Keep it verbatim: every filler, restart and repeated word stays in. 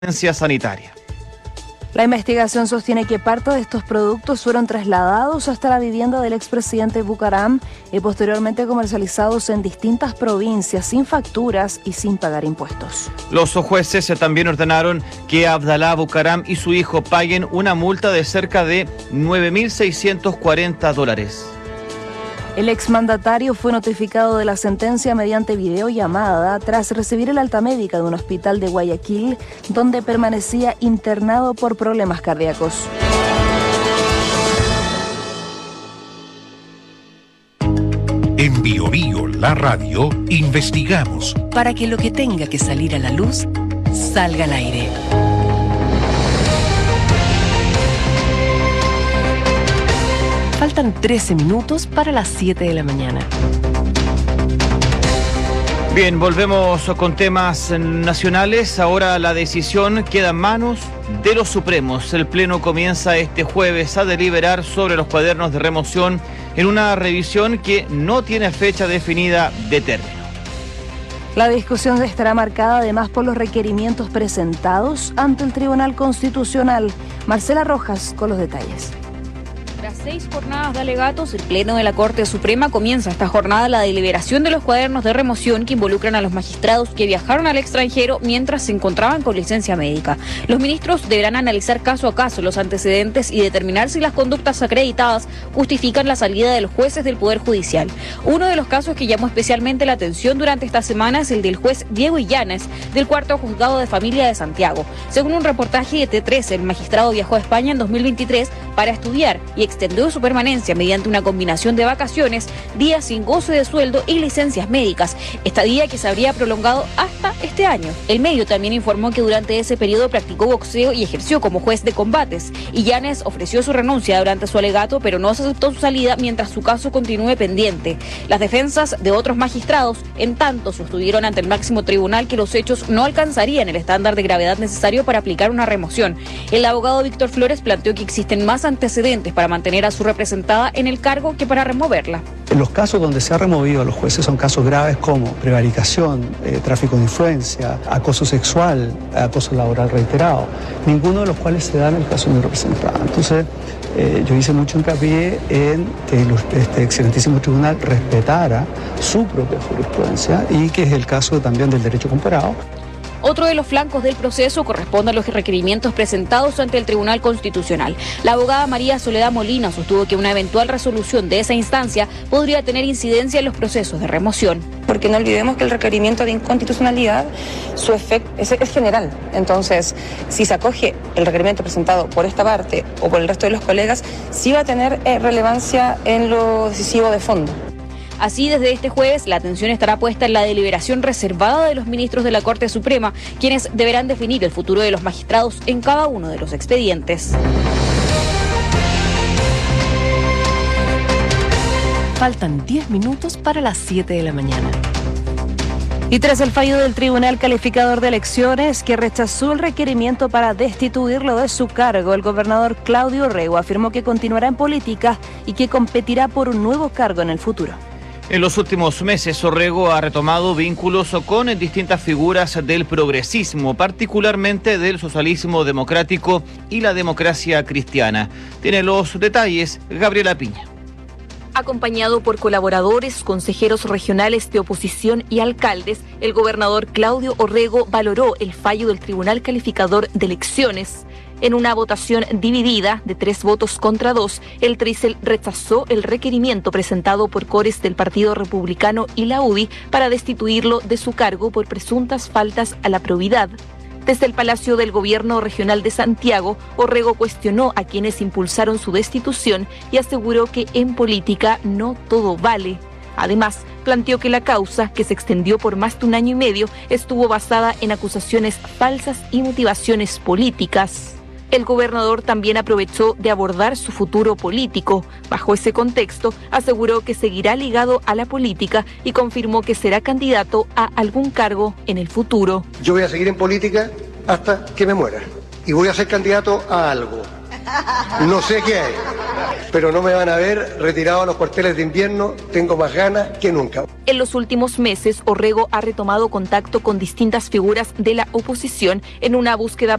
sanitaria. La investigación sostiene que parte de estos productos fueron trasladados hasta la vivienda del expresidente Bucaram y posteriormente comercializados en distintas provincias sin facturas y sin pagar impuestos. Los jueces también ordenaron que Abdalá Bucaram y su hijo paguen una multa de cerca de nueve mil seiscientos cuarenta dólares. El exmandatario fue notificado de la sentencia mediante videollamada tras recibir el alta médica de un hospital de Guayaquil, donde permanecía internado por problemas cardíacos. En Bio Bio, la radio, investigamos para que lo que tenga que salir a la luz salga al aire. Faltan trece minutos para las siete de la mañana. Bien, volvemos con temas nacionales. Ahora la decisión queda en manos de los Supremos. El Pleno comienza este jueves a deliberar sobre los cuadernos de remoción en una revisión que no tiene fecha definida de término. La discusión estará marcada además por los requerimientos presentados ante el Tribunal Constitucional. Marcela Rojas con los detalles. Tras seis jornadas de alegatos, el Pleno de la Corte Suprema comienza esta jornada la deliberación de los cuadernos de remoción que involucran a los magistrados que viajaron al extranjero mientras se encontraban con licencia médica. Los ministros deberán analizar caso a caso los antecedentes y determinar si las conductas acreditadas justifican la salida de los jueces del Poder Judicial. Uno de los casos que llamó especialmente la atención durante esta semana es el del juez Diego Illanes, del Cuarto Juzgado de Familia de Santiago. Según un reportaje de T trece, el magistrado viajó a España en dos mil veintitrés para estudiar y extendió su permanencia mediante una combinación de vacaciones, días sin goce de sueldo y licencias médicas, estadía que se habría prolongado hasta este año. El medio también informó que durante ese periodo practicó boxeo y ejerció como juez de combates. Illanes ofreció su renuncia durante su alegato, pero no se aceptó su salida mientras su caso continúe pendiente. Las defensas de otros magistrados, en tanto, sostuvieron ante el máximo tribunal que los hechos no alcanzarían el estándar de gravedad necesario para aplicar una remoción. El abogado Víctor Flores planteó que existen más antecedentes para mantener a su representada en el cargo que para removerla. En los casos donde se ha removido a los jueces son casos graves como prevaricación, eh, tráfico de influencia, acoso sexual, acoso laboral reiterado, ninguno de los cuales se da en el caso de mi representada. Entonces, eh, yo hice mucho hincapié en que los, este excelentísimo tribunal respetara su propia jurisprudencia y que es el caso también del derecho comparado. Otro de los flancos del proceso corresponde a los requerimientos presentados ante el Tribunal Constitucional. La abogada María Soledad Molina sostuvo que una eventual resolución de esa instancia podría tener incidencia en los procesos de remoción. Porque no olvidemos que el requerimiento de inconstitucionalidad, su efecto es, es general. Entonces, si se acoge el requerimiento presentado por esta parte o por el resto de los colegas, sí va a tener eh, relevancia en lo decisivo de fondo. Así, desde este jueves, la atención estará puesta en la deliberación reservada de los ministros de la Corte Suprema, quienes deberán definir el futuro de los magistrados en cada uno de los expedientes. Faltan diez minutos para las siete de la mañana. Y tras el fallo del Tribunal Calificador de Elecciones, que rechazó el requerimiento para destituirlo de su cargo, el gobernador Claudio Orrego afirmó que continuará en política y que competirá por un nuevo cargo en el futuro. En los últimos meses, Orrego ha retomado vínculos con distintas figuras del progresismo, particularmente del socialismo democrático y la democracia cristiana. Tiene los detalles Gabriela Piña. Acompañado por colaboradores, consejeros regionales de oposición y alcaldes, el gobernador Claudio Orrego valoró el fallo del Tribunal Calificador de Elecciones. En una votación dividida de tres votos contra dos, el Trisel rechazó el requerimiento presentado por cores del Partido Republicano y la U D I para destituirlo de su cargo por presuntas faltas a la probidad. Desde el Palacio del Gobierno Regional de Santiago, Orrego cuestionó a quienes impulsaron su destitución y aseguró que en política no todo vale. Además, planteó que la causa, que se extendió por más de un año y medio, estuvo basada en acusaciones falsas y motivaciones políticas. El gobernador también aprovechó de abordar su futuro político. Bajo ese contexto, aseguró que seguirá ligado a la política y confirmó que será candidato a algún cargo en el futuro. Yo voy a seguir en política hasta que me muera y voy a ser candidato a algo. No sé qué es. pero no me van a ver retirado a los cuarteles de invierno, tengo más ganas que nunca. En los últimos meses, Orrego ha retomado contacto con distintas figuras de la oposición en una búsqueda